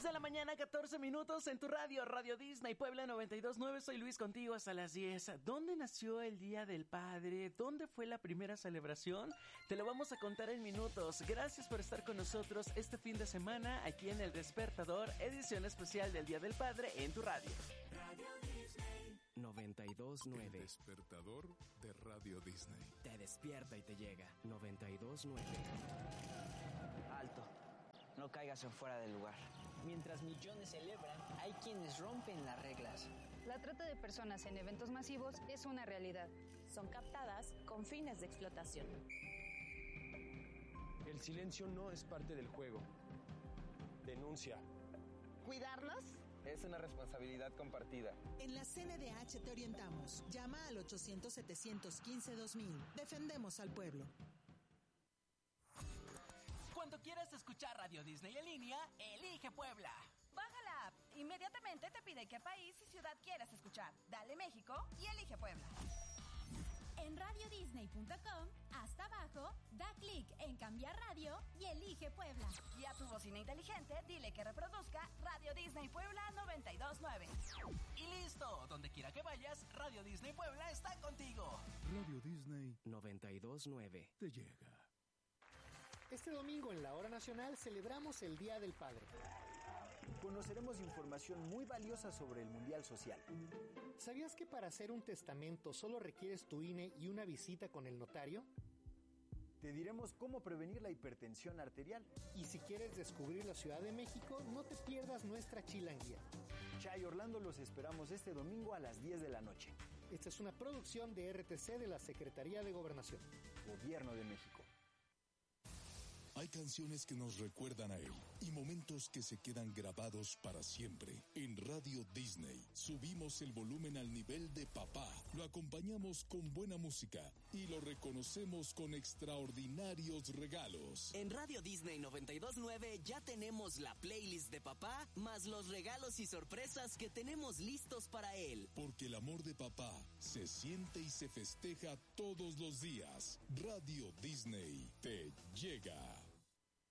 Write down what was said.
de la mañana, 14 minutos en tu radio, Radio Disney Puebla 92.9. Soy Luis, contigo hasta las 10. ¿Dónde nació el Día del Padre? ¿Dónde fue la primera celebración? Te lo vamos a contar en minutos. Gracias por estar con nosotros este fin de semana aquí en El Despertador, edición especial del Día del Padre en tu radio. Radio Disney 92.9. El Despertador de Radio Disney. Te despierta y te llega. 92.9. Alto. No caigas en fuera del lugar. Mientras millones celebran, hay quienes rompen las reglas. La trata de personas en eventos masivos es una realidad. Son captadas con fines de explotación. El silencio no es parte del juego. Denuncia. ¿Cuidarnos? Es una responsabilidad compartida. En la CNDH te orientamos. Llama al 800-715-2000. Defendemos al pueblo. Cuando quieras escuchar Radio Disney en línea, elige Puebla. Baja la app. Inmediatamente te pide qué país y ciudad quieras escuchar. Dale México y elige Puebla. En radiodisney.com, hasta abajo, da clic en cambiar radio y elige Puebla. Y a tu bocina inteligente, dile que reproduzca Radio Disney Puebla 92.9. Y listo, donde quiera que vayas, Radio Disney Puebla está contigo. Radio Disney 92.9. te llega. Este domingo en la Hora Nacional celebramos el Día del Padre. Conoceremos información muy valiosa sobre el Mundial Social. ¿Sabías que para hacer un testamento solo requieres tu INE y una visita con el notario? Te diremos cómo prevenir la hipertensión arterial. Y si quieres descubrir la Ciudad de México, no te pierdas nuestra chilanguía. Chay Orlando, los esperamos este domingo a las 10 de la noche. Esta es una producción de RTC de la Secretaría de Gobernación. Gobierno de México. Hay canciones que nos recuerdan a él y momentos que se quedan grabados para siempre. En Radio Disney subimos el volumen al nivel de papá, lo acompañamos con buena música y lo reconocemos con extraordinarios regalos. En Radio Disney 92.9 ya tenemos la playlist de papá, más los regalos y sorpresas que tenemos listos para él. Porque el amor de papá se siente y se festeja todos los días. Radio Disney te llega.